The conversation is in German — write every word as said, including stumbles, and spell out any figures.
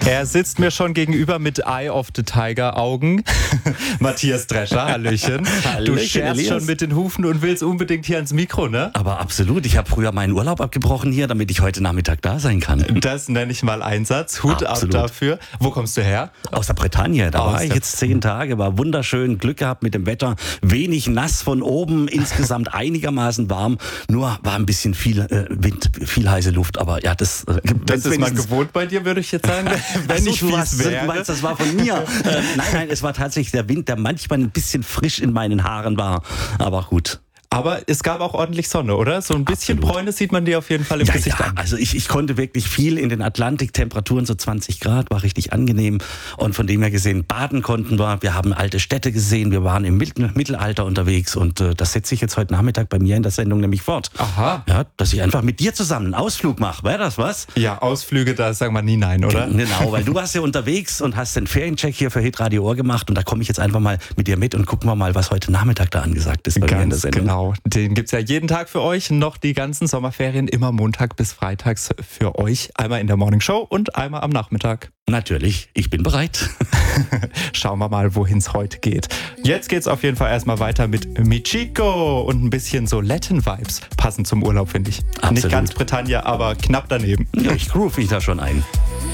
Er sitzt mir schon gegenüber mit Eye of the Tiger Augen. Matthias Drescher, Hallöchen. Hallöchen, Du scherzt Elias. schon mit den Hufen und willst unbedingt hier ans Mikro, ne? Aber absolut, ich habe früher meinen Urlaub abgebrochen hier, damit ich heute Nachmittag da sein kann. Das nenne ich mal Einsatz. Hut Absolut. ab dafür. Wo kommst du her? Aus der Bretagne, da Aus war ich der- jetzt zehn Tage, war wunderschön, Glück gehabt mit dem Wetter, wenig nass von oben, insgesamt einigermaßen warm, nur war ein bisschen viel äh, Wind, viel heiße Luft, aber ja, das, äh, Das ist man wenigstens- gewohnt bei dir, würde ich jetzt sagen. Wenn Ach so, ich du, fies hast, du wäre. meinst, das war von mir. äh, nein, nein, es war tatsächlich der Wind, der manchmal ein bisschen frisch in meinen Haaren war, aber gut. Aber es gab auch ordentlich Sonne, oder? So ein bisschen Absolut. Bräune sieht man dir auf jeden Fall im Ja, Gesicht ja, an. also ich, ich konnte wirklich viel in den Atlantik, Temperaturen so zwanzig Grad, war richtig angenehm. Und von dem her gesehen, baden konnten wir, wir haben alte Städte gesehen, wir waren im Mittel- Mittelalter unterwegs und äh, das setze ich jetzt heute Nachmittag bei mir in der Sendung nämlich fort. Aha. Ja, dass ich einfach mit dir zusammen einen Ausflug mache, wäre das was? Ja, Ausflüge, da sagen wir nie nein, oder? Genau, weil du warst ja unterwegs und hast den Feriencheck hier für Hitradio Ohr gemacht und da komme ich jetzt einfach mal mit dir mit und gucken wir mal, was heute Nachmittag da angesagt ist bei mir in der Ganz Sendung. genau. Den gibt's ja jeden Tag für euch. Noch die ganzen Sommerferien, immer Montag bis Freitags für euch. Einmal in der Morning Show und einmal am Nachmittag. Natürlich, ich bin bereit. Schauen wir mal, wohin es heute geht. Jetzt geht's auf jeden Fall erstmal weiter mit Michiko und ein bisschen so Latin-Vibes. Passend zum Urlaub, finde ich. Absolut. Nicht ganz Bretagne, aber knapp daneben. Ja, ich groove mich da schon ein.